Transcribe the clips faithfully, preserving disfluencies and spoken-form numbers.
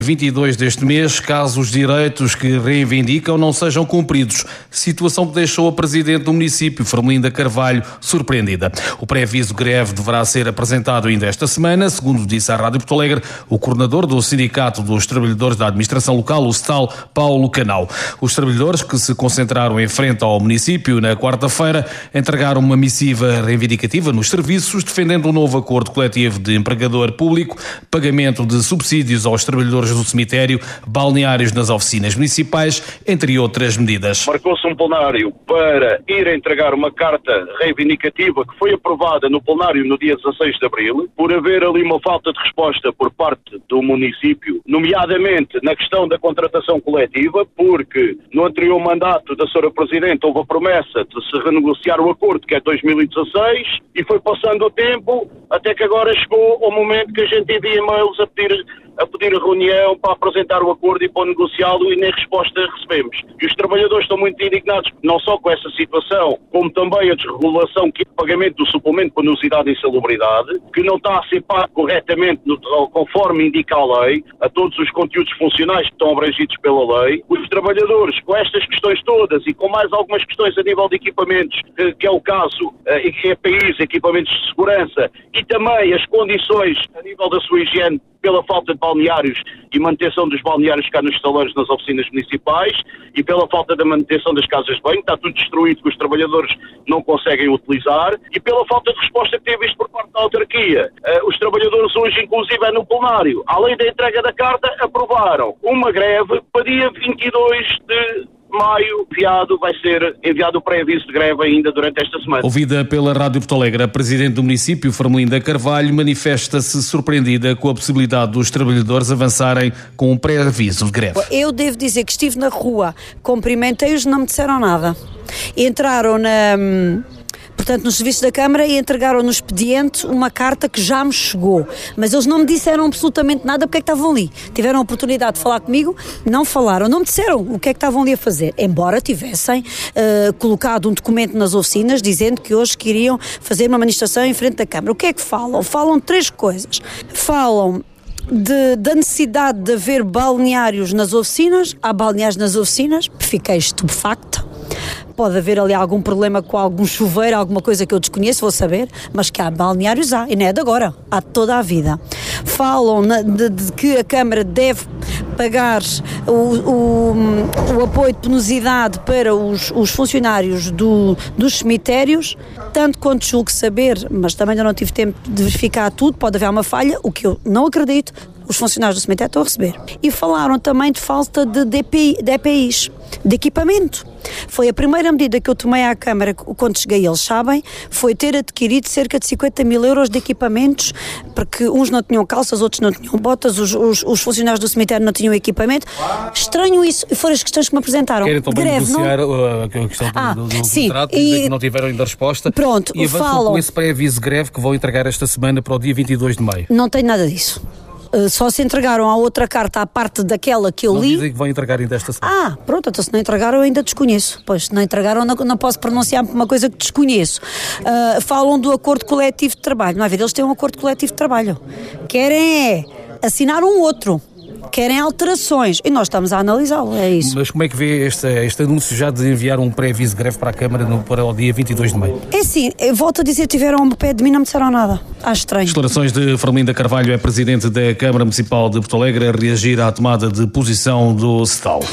vinte e dois deste mês, caso os direitos que reivindicam não sejam cumpridos. Situação que deixou a Presidente do município, Fermelinda Carvalho, surpreendida. O pré-aviso greve deverá ser apresentado ainda esta semana, segundo disse à Rádio Porto Alegre o coordenador do Sindicato dos Trabalhadores da Administração Local, o S T A L, Paulo Canal. Os trabalhadores que se concentraram em frente ao município na quarta-feira entregaram uma missiva reivindicativa nos serviços, defendendo um novo acordo coletivo de empregador público, pagamento de subsídios aos trabalhadores do cemitério, balneários nas oficinas municipais, entre outras medidas. Marcou-se um plenário para ir entregar uma carta reivindicativa que foi aprovada no plenário no dia dezasseis de abril, por haver ali uma falta de resposta por parte do município, nomeadamente na questão da contratação coletiva, porque no anterior mandato da senhora Presidente houve a promessa de se renegociar o acordo, que é dois mil e dezasseis, e foi passando o tempo até que agora chegou o momento que a gente envia e-mails a pedir a pedir a reunião para apresentar o acordo e para negociá-lo, e nem resposta recebemos. E os trabalhadores estão muito indignados, não só com essa situação, como também a desregulação que é o pagamento do suplemento de penosidade e insalubridade, que não está a ser pago corretamente no, conforme indica a lei, a todos os conteúdos funcionais que estão abrangidos pela lei. Os trabalhadores, com estas questões todas e com mais algumas questões a nível de equipamentos, que, que é o caso, E P Is, equipamentos de segurança, e também as condições a nível da sua higiene, pela falta de balneários e manutenção dos balneários cá nos estaleiros nas oficinas municipais, e pela falta da manutenção das casas de banho, está tudo destruído que os trabalhadores não conseguem utilizar, e pela falta de resposta que teve isto por parte da autarquia. Uh, os trabalhadores hoje, inclusive, é no plenário, além da entrega da carta, aprovaram uma greve para dia vinte e dois de maio, enviado, vai ser enviado o pré-aviso de greve ainda durante esta semana. Ouvida pela Rádio Porto Alegre, a Presidente do município, Fermelinda Carvalho, manifesta-se surpreendida com a possibilidade dos trabalhadores avançarem com um pré-aviso de greve. Eu devo dizer que estive na rua, cumprimentei-os, não me disseram nada. Entraram na... Portanto, nos serviços da Câmara, e entregaram no expediente uma carta que já me chegou. Mas eles não me disseram absolutamente nada porque é que estavam ali. Tiveram a oportunidade de falar comigo, não falaram, não me disseram o que é que estavam ali a fazer. Embora tivessem uh, colocado um documento nas oficinas dizendo que hoje queriam fazer uma manifestação em frente da Câmara. O que é que falam? Falam três coisas. Falam De, da necessidade de haver balneários nas oficinas. Há balneários nas oficinas, fiquei estupefacta. Pode haver ali algum problema com algum chuveiro, alguma coisa que eu desconheço, vou saber, mas que há balneários há, e não é de agora, há toda a vida. Falam na, de, de que a Câmara deve pagar o, o, o apoio de penosidade para os, os funcionários do, dos cemitérios, tanto quanto julgo saber, mas também ainda não tive tempo de verificar tudo, pode haver uma falha, o que eu não acredito, os funcionários do cemitério estão a receber. E falaram também de falta de D P I, de E P Is, de equipamento. Foi a primeira medida que eu tomei à Câmara quando cheguei, eles sabem, foi ter adquirido cerca de cinquenta mil euros de equipamentos, porque uns não tinham calças, outros não tinham botas, os, os, os funcionários do cemitério não tinham equipamento. Estranho isso, e foram as questões que me apresentaram. Querem também greve, negociar não? a questão do, ah, do, do sim, contrato, e... que não tiveram ainda resposta. Pronto, e avançam falam... com esse pré-aviso de greve que vão entregar esta semana para o dia vinte e dois de maio. Não tenho nada disso. Uh, só se entregaram a outra carta à parte daquela que eu não li. Dizem que vão entregar ainda esta semana. Ah, pronto, então se não entregaram eu ainda desconheço. Pois, se não entregaram não, não posso pronunciar por uma coisa que desconheço. Uh, falam do acordo coletivo de trabalho. Não é verdade? Eles têm um acordo coletivo de trabalho. Querem é assinar um outro. Querem alterações e nós estamos a analisá-lo, é isso. Mas como é que vê este, este anúncio já de enviar um pré-aviso de greve para a Câmara no, para o dia vinte e dois de maio? É assim, eu volto a dizer, tiveram ao pé de mim, não me disseram nada. Acho estranho. Declarações de Fermelinda Carvalho, é Presidente da Câmara Municipal de Porto Alegre, a reagir à tomada de posição do S T A L.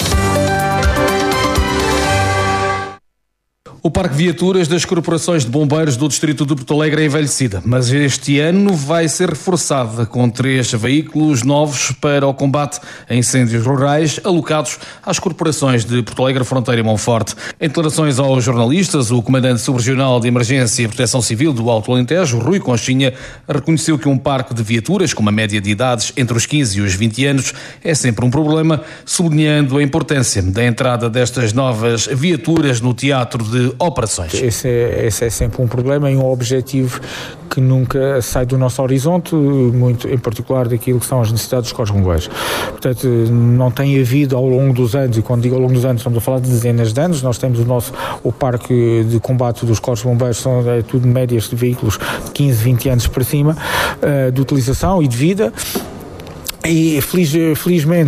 O parque de viaturas das corporações de bombeiros do distrito de Porto Alegre é envelhecida, mas este ano vai ser reforçada com três veículos novos para o combate a incêndios rurais alocados às corporações de Porto Alegre, Fronteira e Monforte. Em declarações aos jornalistas, o comandante subregional de Emergência e Proteção Civil do Alto Alentejo, Rui Conchinha, reconheceu que um parque de viaturas com uma média de idades entre os quinze e os vinte anos é sempre um problema, sublinhando a importância da entrada destas novas viaturas no teatro de operações. Esse é, esse é sempre um problema e um objetivo que nunca sai do nosso horizonte, muito em particular daquilo que são as necessidades dos corpos de bombeiros. Portanto, não tem havido ao longo dos anos, e quando digo ao longo dos anos estamos a falar de dezenas de anos, nós temos o nosso o parque de combate dos corpos de bombeiros, são é, tudo médias de veículos de quinze, vinte anos para cima, uh, de utilização e de vida. E feliz, felizmente